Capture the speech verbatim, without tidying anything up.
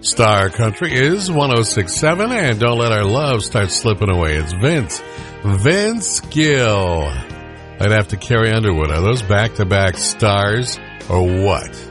Star Country is one oh six point seven, and don't let our love start slipping away. It's Vince. Vince Gill. I'd have to Carrie Underwood. Are those back-to-back stars or what?